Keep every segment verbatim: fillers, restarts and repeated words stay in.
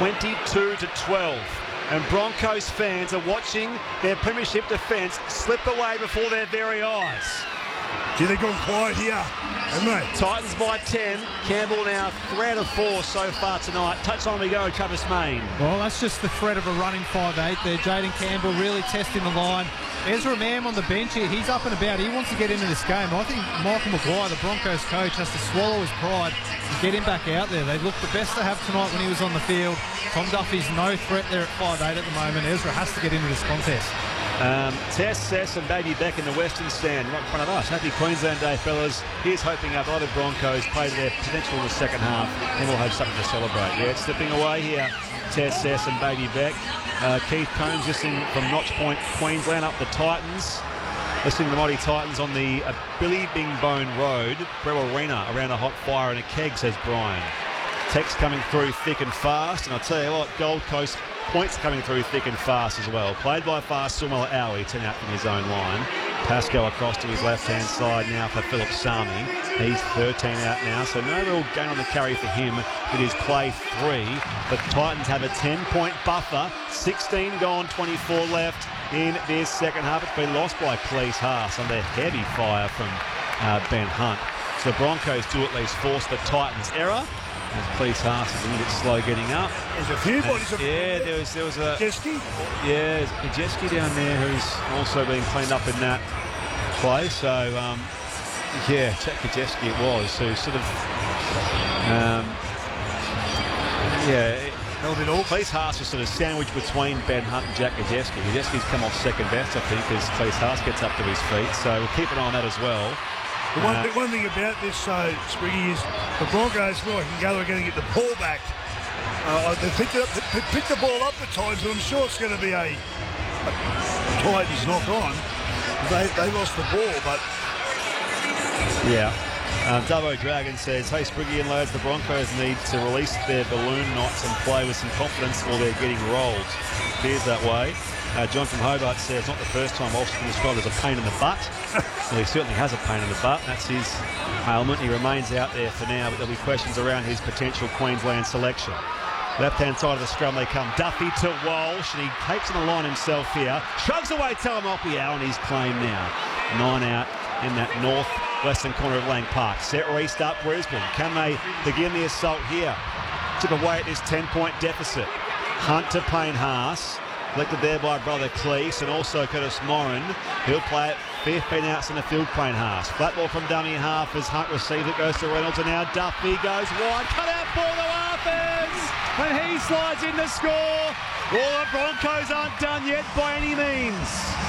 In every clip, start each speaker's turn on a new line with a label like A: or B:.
A: twenty-two to twelve. And Broncos fans are watching their premiership defence slip away before their very eyes.
B: Gee, they've gone quiet here, haven't they?
A: Titans by ten. Campbell now three out of four so far tonight. Touchline we go, Travis Main.
C: Well, that's just the threat of a running five eight there. Jaden Campbell really testing the line. Ezra Mam on the bench here. He's up and about. He wants to get into this game. I think Michael Maguire, the Broncos coach, has to swallow his pride and get him back out there. They looked the best they have tonight when he was on the field. Tom Duffy's no threat there at five eight at the moment. Ezra has to get into this contest.
A: Um, Tess, Sess and Baby Beck in the Western Stand right in front of us. Happy Queensland Day, fellas. Here's hoping our beloved Broncos play to their potential in the second half, and we'll have something to celebrate. Yeah, it's slipping away here. Tess, Sess and Baby Beck. Uh, Keith Combs listening from Notch Point, Queensland, up the Titans. Listening to the mighty Titans on the uh, Billy Bing Bone Road, Breville Arena, around a hot fire in a keg, says Brian. Text coming through thick and fast, and I'll tell you what, Gold Coast points coming through thick and fast as well. Played by fast, Sumala Owie, ten out from his own line. Pascal across to his left-hand side now for Philip Sami. He's thirteen out now, so no real gain on the carry for him. It is play three. The Titans have a ten-point buffer. sixteen gone, twenty-four left in this second half. It's been lost by Cleese Haas under heavy fire from uh, Ben Hunt. So the Broncos do at least force the Titans' error. As Cleese Haas is a little bit slow getting up.
B: There's a few bodies.
A: And, yeah, there was there was a
B: Kajeski.
A: Yeah, there's Kajeski down there who's also being cleaned up in that play. So um, yeah, Jack Kajeski it was who sort of um, yeah.
B: Held it all.
A: Cleese Haas was sort of sandwiched between Ben Hunt and Jack Kajeski. Kajeski's come off second best, I think, as Cleese Haas gets up to his feet. So we'll keep an eye on that as well.
B: The one,
A: Uh,
B: th- one thing about this, uh, Spriggy, is the Broncos feel like gather are going to get the ball back. Uh, they picked, it up, they picked the ball up at times, and I'm sure it's going to be a, a Titans knock on. They, they lost the ball, but...
A: Yeah. Um, Dubbo Dragon says, hey, Spriggy and lads, the Broncos need to release their balloon knots and play with some confidence or they're getting rolled. Appears that way. Uh, John from Hobart says, not the first time Walsh has been described as a pain in the butt. Well, he certainly has a pain in the butt. That's his ailment. He remains out there for now, but there'll be questions around his potential Queensland selection. Left-hand side of the scrum they come. Duffy to Walsh, and he takes on the line himself here. Shrugs away Talamopiao on his claim now. Nine out in that north-western corner of Lang Park. Set restart Brisbane. Can they begin the assault here? Chip away at this ten-point deficit. Hunt to Payne Haas. Collected there by brother Cleese and also Curtis Moran. He'll play it fifteen outs in the field, Payne Haas. Flat ball from dummy half as Hunt receives it, goes to Reynolds, and now Duffy goes wide. Cut out ball to Arthurs, and he slides in to score. Well, the Broncos aren't done yet by any means.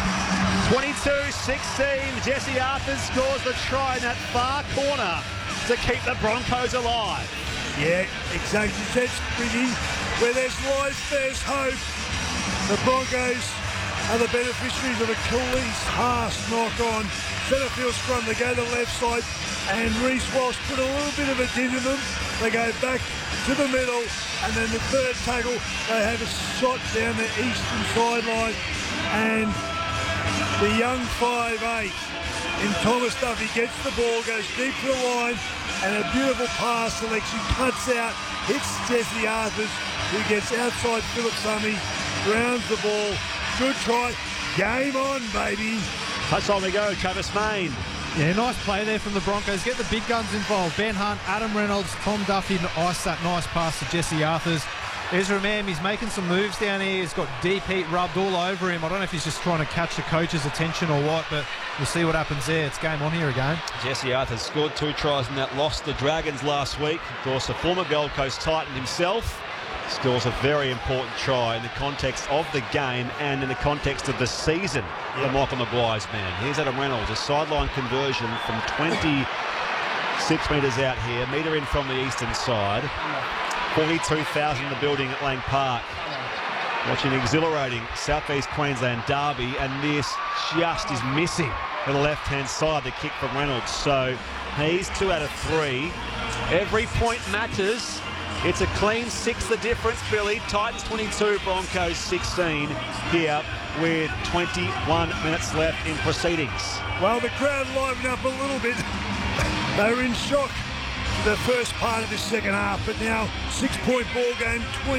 A: twenty-two sixteen, Jesse Arthurs scores the try in that far corner to keep the Broncos alive.
B: Yeah, exactly. That's Spriggy. Where there's life, there's hope. The Broncos are the beneficiaries of a Cleese Haas knock-on. Centre field scrum, they go to the left side, and Reece Walsh put a little bit of a dent in them. They go back to the middle, and then the third tackle, they have a shot down the eastern sideline, and the young five eight in Thomas Duffy gets the ball, goes deep to the line, and a beautiful pass selection, cuts out, hits Jesse Arthurs, who gets outside Philip Sami, rounds the ball. Good try. Game on, baby.
A: Touch on we go, Travis Main.
C: Yeah, nice play there from the Broncos. Get the big guns involved. Ben Hunt, Adam Reynolds, Tom Duffy, ice that nice pass to Jesse Arthurs. Ezra Mam, he's making some moves down here. He's got deep heat rubbed all over him. I don't know if he's just trying to catch the coach's attention or what, but we'll see what happens there. It's game on here again.
A: Jesse Arthurs scored two tries in that loss to the Dragons last week. Of course, a former Gold Coast Titan himself scores a very important try in the context of the game and in the context of the season for Michael Maguire's man. Here's Adam Reynolds, a sideline conversion from twenty-six metres out here, metre in from the eastern side. forty-two thousand in the building at Lang Park. Watching an exhilarating South East Queensland derby, and this just is missing on the left-hand side, the kick from Reynolds. So he's two out of three. Every point matters. It's a clean six, the difference, Billy. Titans twenty-two, Broncos sixteen here with twenty-one minutes left in proceedings.
B: Well, the crowd livened up a little bit. They were in shock for the first part of this second half, but now six-point ball game, twenty